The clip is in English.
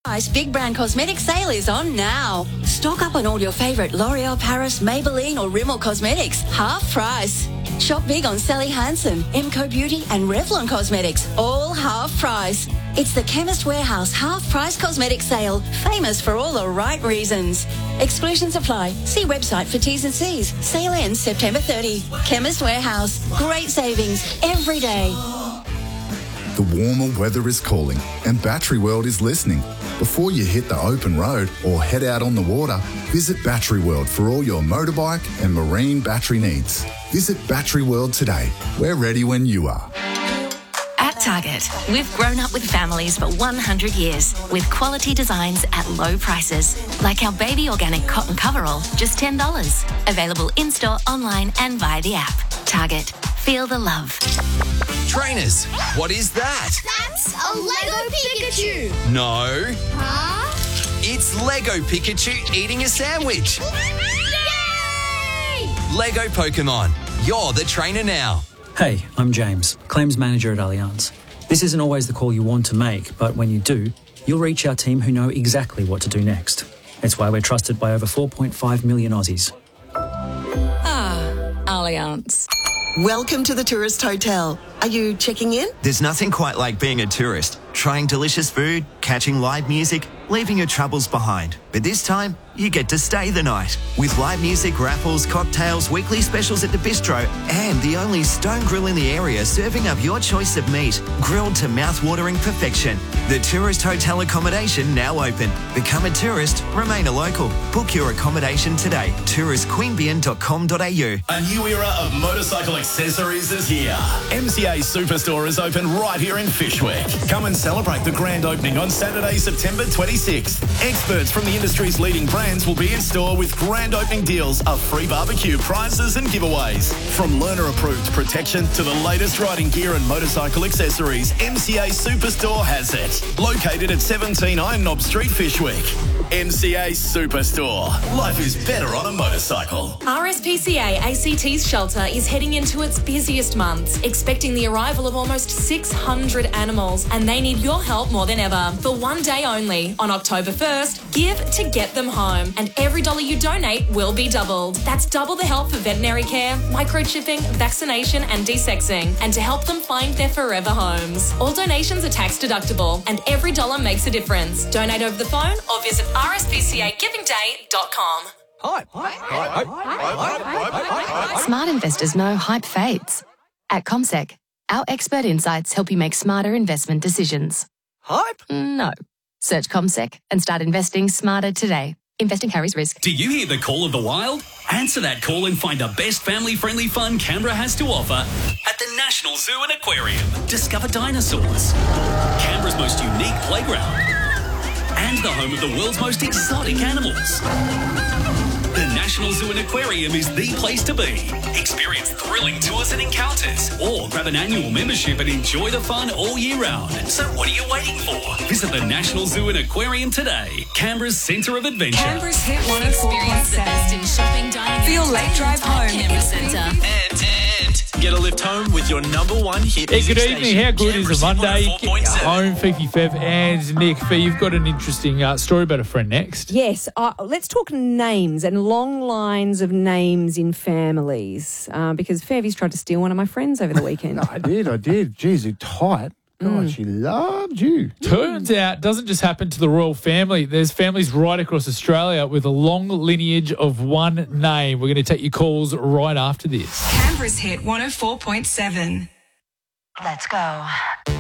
Big Brand Cosmetic sale is on now. Stock up on all your favourite L'Oreal Paris, Maybelline or Rimmel cosmetics. Half price. Shop big on Sally Hansen, Emco Beauty and Revlon Cosmetics. All half price. It's the Chemist Warehouse half price cosmetic sale. Famous for all the right reasons. Exclusions apply. See website for T's and C's. Sale ends September 30. Chemist Warehouse. Great savings every day. The warmer weather is calling and Battery World is listening. Before you hit the open road or head out on the water, visit Battery World for all your motorbike and marine battery needs. Visit Battery World today. We're ready when you are. At Target, we've grown up with families for 100 years with quality designs at low prices. Like our baby organic cotton coverall, just $10. Available in-store, online and via the app. Target. Feel the love. Trainers, what is that? That's a Lego Pikachu. No. Huh? It's Lego Pikachu eating a sandwich. Yay! Lego Pokemon. You're the trainer now. Hey, I'm James, Claims Manager at Allianz. This isn't always the call you want to make, but when you do, you'll reach our team who know exactly what to do next. It's why we're trusted by over 4.5 million Aussies. Allianz. Welcome to the Tourist Hotel. Are you checking in? There's nothing quite like being a tourist, trying delicious food, catching live music, leaving your troubles behind. But this time, you get to stay the night. With live music, raffles, cocktails, weekly specials at the bistro, and the only stone grill in the area serving up your choice of meat, grilled to mouth-watering perfection. The Tourist Hotel accommodation now open. Become a tourist, remain a local. Book your accommodation today. touristqueanbeyan.com.au. A new era of motorcycle accessories is here. MCA Superstore is open right here in Fyshwick. Come and celebrate the grand opening on Saturday, September 26th. Experts from the industry's leading brands will be in store with grand opening deals of free barbecue, prizes and giveaways. From learner-approved protection to the latest riding gear and motorcycle accessories, MCA Superstore has it. Located at 17 Iron Knob Street, Fyshwick. MCA Superstore. Life is better on a motorcycle. RSPCA ACT's shelter is heading into its busiest months, expecting the arrival of almost 600 animals, and they need your help more than ever. For one day only, on October 1st, give to get them home, and every dollar you donate will be doubled. That's double the help for veterinary care, microchipping, vaccination and desexing, and to help them find their forever homes. All donations are tax deductible, and every dollar makes a difference. Donate over the phone or visit rspcagivingday.com. Smart investors know hype fades. At CommSec, our expert insights help you make smarter investment decisions. Hype? No. Search CommSec and start investing smarter today. Investing carries risk. Do you hear the call of the wild? Answer that call and find the best family-friendly fun Canberra has to offer at the National Zoo and Aquarium. Discover dinosaurs, Canberra's most unique playground, and the home of the world's most exotic animals. The National Zoo and Aquarium is the place to be. Experience thrilling tours and encounters, or grab an annual membership and enjoy the fun all year round. So what are you waiting for? Visit the National Zoo and Aquarium today, Canberra's centre of adventure. Canberra's Hit 104.7 in shopping, dining, for your late drive home. Canberra Centre. And get a lift home with your number one hit. Hey, good evening. Station, How good is a Monday? 104.7. Home, Fifi Fev and Nick. Fee, you've got an interesting story about a friend next. Yes. Let's talk names and long lines of names in families because Fevy's tried to steal one of my friends over the weekend. I did. Jeez, you're tight. God, she loved you. Turns out, doesn't just happen to the royal family. There's families right across Australia with a long lineage of one name. We're going to take your calls right after this. Canberra's Hit 104.7. Let's go.